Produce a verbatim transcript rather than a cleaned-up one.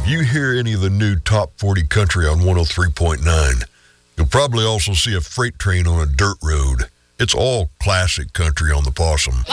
you hear any of the new Top forty Country on one oh three point nine, you'll probably also see a freight train on a dirt road. It's all classic country on the Possum.